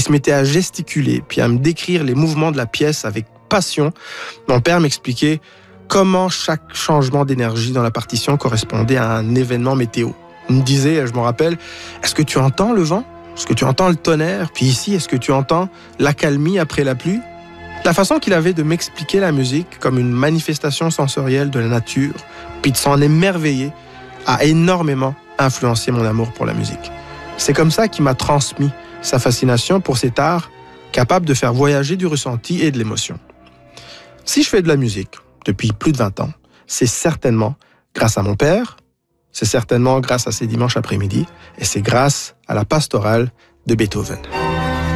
il se mettait à gesticuler, puis à me décrire les mouvements de la pièce avec passion. Mon père m'expliquait comment chaque changement d'énergie dans la partition correspondait à un événement météo. Il me disait, je me rappelle, est-ce que tu entends le vent? Est-ce que tu entends le tonnerre? Puis ici, est-ce que tu entends l'accalmie après la pluie? La façon qu'il avait de m'expliquer la musique comme une manifestation sensorielle de la nature, puis de s'en émerveiller, a énormément influencé mon amour pour la musique. C'est comme ça qu'il m'a transmis sa fascination pour cet art capable de faire voyager du ressenti et de l'émotion. Si je fais de la musique depuis plus de 20 ans, c'est certainement grâce à mon père, c'est certainement grâce à ses dimanches après-midi, et c'est grâce à la pastorale de Beethoven.